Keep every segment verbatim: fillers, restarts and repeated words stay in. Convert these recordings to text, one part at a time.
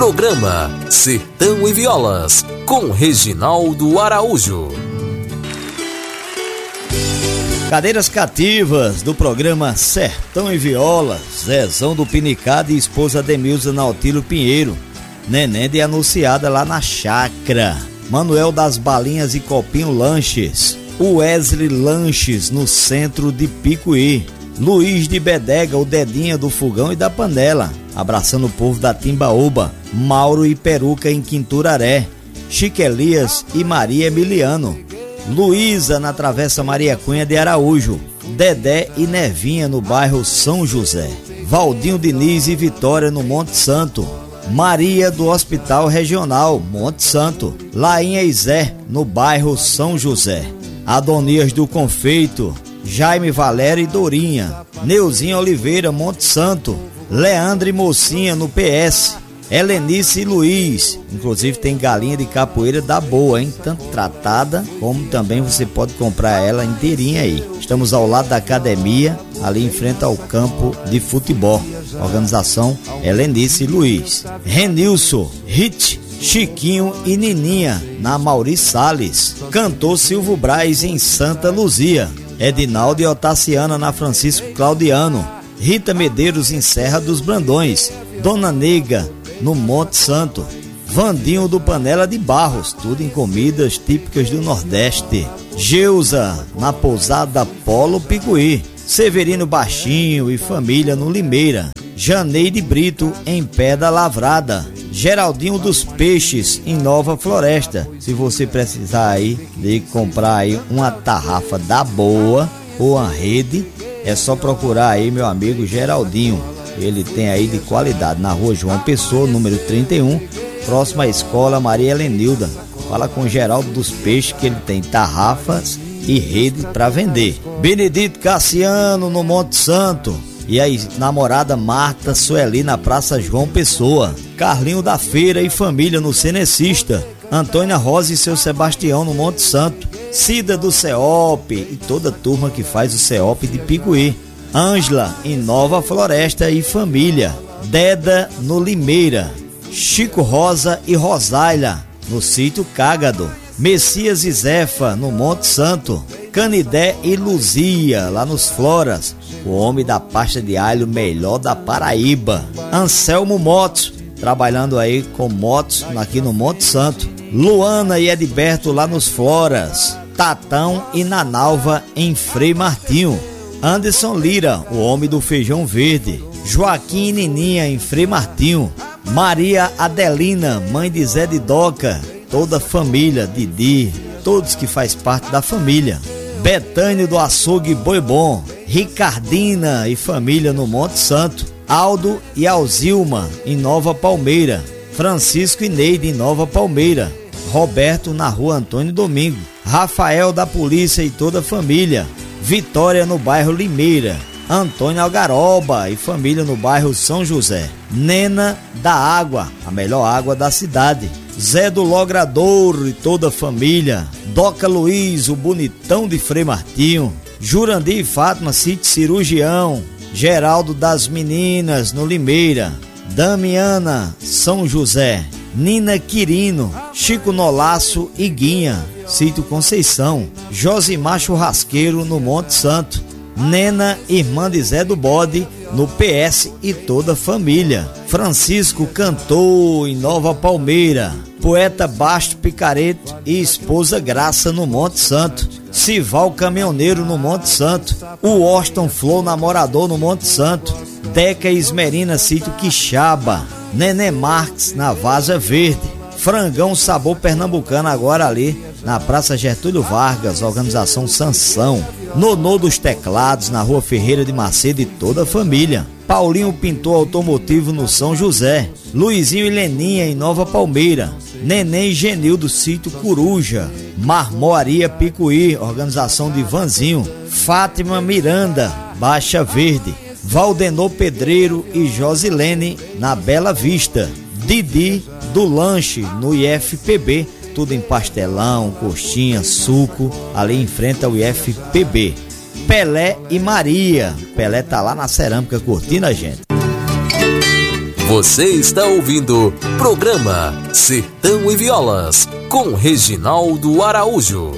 Programa Sertão e Violas, com Reginaldo Araújo. Cadeiras cativas do programa Sertão e Violas, Zezão do Pinicado e esposa Demilza Nautilho Pinheiro, Neném de anunciada lá na chácara, Manuel das Balinhas e Copinho Lanches, Wesley Lanches no centro de Picuí, Luiz de Bedega, o Dedinha do Fogão e da Panela, abraçando o povo da Timbaúba, Mauro e Peruca em Quinturaré, Chique Elias e Maria Emiliano, Luísa na Travessa Maria Cunha de Araújo, Dedé e Nevinha no bairro São José, Valdinho Diniz e Vitória no Monte Santo, Maria do Hospital Regional Monte Santo, Lainha e Zé no bairro São José, Adonias do Confeito, Jaime Valério e Dorinha, Neuzinha Oliveira Monte Santo, Leandro e Mocinha no P S, Helenice e Luiz, inclusive tem galinha de capoeira da boa, hein? Tanto tratada, como também você pode comprar ela inteirinha aí. Estamos ao lado da academia, ali em frente ao campo de futebol. Organização Helenice e Luiz. Renilson, Hit, Chiquinho e Nininha, na Maurício Salles. Cantor Silvio Braz em Santa Luzia. Edinaldo e Otaciana na Francisco Claudiano. Rita Medeiros em Serra dos Brandões. Dona Nega no Monte Santo. Vandinho do Panela de Barros, tudo em comidas típicas do Nordeste. Geusa na Pousada Polo Picuí. Severino Baixinho e família no Limeira. Janeide Brito em Pedra Lavrada. Geraldinho dos Peixes em Nova Floresta. Se você precisar aí de comprar aí uma tarrafa da boa ou uma rede, é só procurar aí meu amigo Geraldinho. Ele tem aí de qualidade na rua João Pessoa, número trinta e um, próximo à escola Maria Helenilda. Fala com o Geraldo dos Peixes que ele tem tarrafas e rede para vender. Benedito Cassiano no Monte Santo. E a namorada Marta Sueli na Praça João Pessoa. Carlinho da Feira e família no Cenecista. Antônia Rosa e seu Sebastião no Monte Santo. Cida do C E O P e toda a turma que faz o C E O P de Picuí. Ângela em Nova Floresta e família. Deda no Limeira. Chico Rosa e Rosália no sítio Cágado. Messias e Zefa no Monte Santo. Canidé e Luzia lá nos Floras. O homem da pasta de alho melhor da Paraíba. Anselmo Motos, trabalhando aí com motos aqui no Monte Santo. Luana e Edberto lá nos Floras. Tatão e Nanalva em Frei Martinho. Anderson Lira, o homem do feijão verde. Joaquim e Nininha em Frei Martinho. Maria Adelina, mãe de Zé de Doca. Toda a família, Didi, todos que faz parte da família. Betânio do Açougue Boi Bom. Ricardina e família no Monte Santo. Aldo e Alzilma em Nova Palmeira. Francisco e Neide em Nova Palmeira. Roberto na rua Antônio Domingo. Rafael da Polícia e toda a família. Vitória no bairro Limeira. Antônio Algaroba e família no bairro São José. Nena da Água, a melhor água da cidade. Zé do Logradouro e toda a família. Doca Luiz, o bonitão de Frei Martinho. Jurandir e Fátima, sítio Cirurgião. Geraldo das Meninas no Limeira. Damiana, São José. Nina Quirino, Chico Nolaço e Guinha, sítio Conceição. Josimar Churrasqueiro no Monte Santo. Nena, irmã de Zé do Bode, no P S e toda a família. Francisco Cantor em Nova Palmeira. Poeta Basto Picareto e esposa Graça no Monte Santo. Sival Caminhoneiro no Monte Santo. O Austin Flor Namorador no Monte Santo. Deca e Esmerina, sítio Quixaba. Nenê Marques na Vaza Verde. Frangão Sabor Pernambucano agora ali na Praça Getúlio Vargas, organização Sansão. Nonô dos Teclados na Rua Ferreira de Macedo e toda a família. Paulinho Pintor Automotivo no São José. Luizinho e Leninha em Nova Palmeira. Neném e Genil do sítio Coruja. Marmoaria Picuí, organização de Vanzinho. Fátima Miranda, Baixa Verde. Valdenor Pedreiro e Josilene na Bela Vista. Didi do Lanche no I F P B, tudo em pastelão, coxinha, suco, ali em frente ao I F P B. Pelé e Maria, Pelé tá lá na cerâmica curtindo a gente. Você está ouvindo programa Sertão e Violas com Reginaldo Araújo.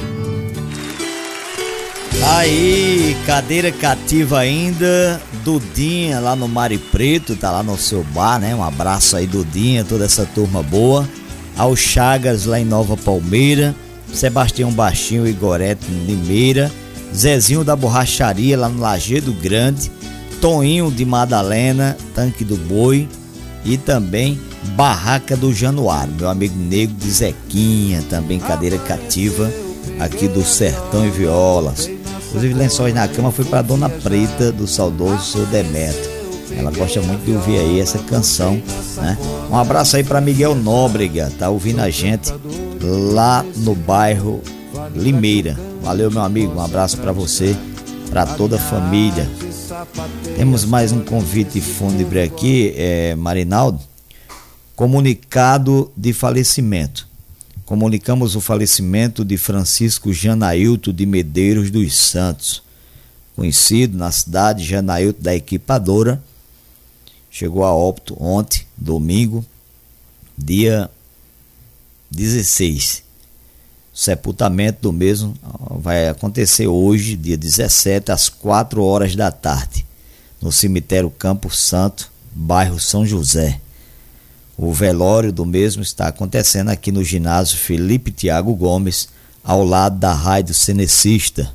Aí, cadeira cativa ainda, Dudinha lá no Mare Preto, tá lá no seu bar, né? Um abraço aí, Dudinha, toda essa turma boa. Ao Chagas lá em Nova Palmeira, Sebastião Baixinho e Gorete em Limeira, Zezinho da Borracharia lá no Lajeado Grande, Toninho de Madalena, Tanque do Boi e também Barraca do Januário, meu amigo Negro de Zequinha, também cadeira cativa aqui do Sertão e Violas. Inclusive, Lençóis na Cama foi para Dona Preta do saudoso seu Demetrio. Ela gosta muito de ouvir aí essa canção, né? Um abraço aí para Miguel Nóbrega, tá ouvindo a gente lá no bairro Limeira. Valeu, meu amigo, um abraço para você, para toda a família. Temos mais um convite fúnebre aqui, é, Marinaldo. Comunicado de falecimento. Comunicamos o falecimento de Francisco Janailton de Medeiros dos Santos, conhecido na cidade Janailton da Equipadora. Chegou a óbito ontem, domingo, dia dezesseis. O sepultamento do mesmo vai acontecer hoje, dia dezessete, às quatro horas da tarde, no cemitério Campo Santo, bairro São José. O velório do mesmo está acontecendo aqui no ginásio Felipe Tiago Gomes, ao lado da Rádio Cenecista.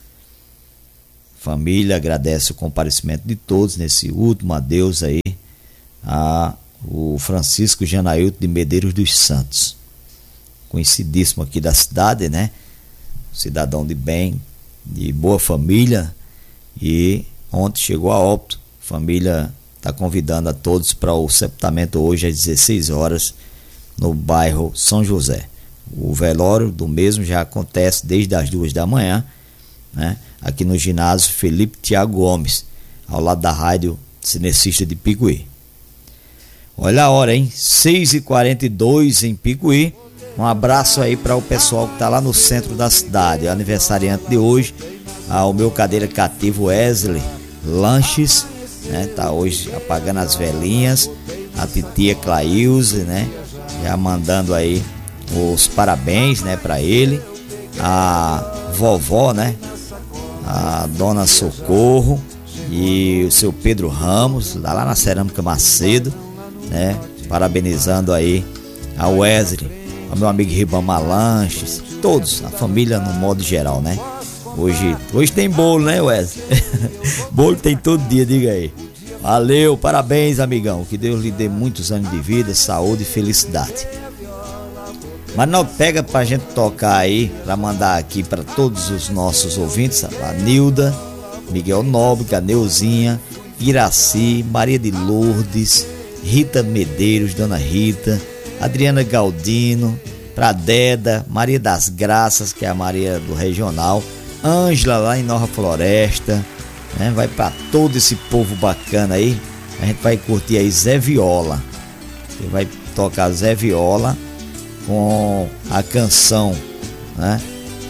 Família agradece o comparecimento de todos nesse último adeus aí a o Francisco Janailton de Medeiros dos Santos, conhecidíssimo aqui da cidade, né? Cidadão de bem, de boa família, e ontem chegou a óbito. Família está convidando a todos para o sepultamento hoje às dezesseis horas no bairro São José. O velório do mesmo já acontece desde as duas da manhã, né? Aqui no ginásio Felipe Tiago Gomes, ao lado da Rádio Cenecista de Picuí. Olha a hora, hein? seis e quarenta e dois em Picuí. Um abraço aí para o pessoal que está lá no centro da cidade. Aniversariante de hoje, ao meu cadeira cativo Wesley Lanches, né? Tá hoje apagando as velhinhas. A titia Clailze, né? Já mandando aí os parabéns, né, para ele. A vovó, né? A dona Socorro e o seu Pedro Ramos, lá na Cerâmica Macedo, né? Parabenizando aí a Wesley, ao meu amigo Ribamar Lanches, todos, a família no modo geral, né? Hoje, hoje tem bolo, né, Wesley? Bolo tem todo dia, diga aí. Valeu, parabéns, amigão. Que Deus lhe dê muitos anos de vida, saúde e felicidade. Mas não pega pra gente tocar aí, pra mandar aqui pra todos os nossos ouvintes, a Nilda, Miguel Nobre, a Neuzinha, Iraci, Maria de Lourdes, Rita Medeiros, Dona Rita, Adriana Galdino, pra Deda, Maria das Graças, que é a Maria do Regional, Ângela lá em Nova Floresta, né? Vai pra todo esse povo bacana aí. A gente vai curtir aí Zé Viola. Você vai tocar Zé Viola com a canção, né?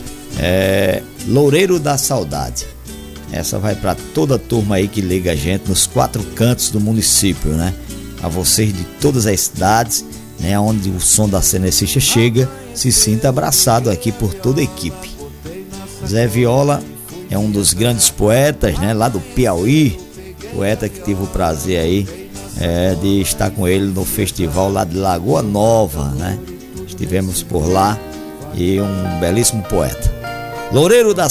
É, Loureiro da Saudade. Essa vai para toda a turma aí que liga a gente nos quatro cantos do município, né? A vocês de todas as cidades, né? Onde o som da Cenecista chega, se sinta abraçado aqui por toda a equipe. Zé Viola é um dos grandes poetas, né? Lá do Piauí, poeta que tive o prazer aí é, de estar com ele no festival lá de Lagoa Nova, né? Estivemos por lá, e um belíssimo poeta. Loureiro da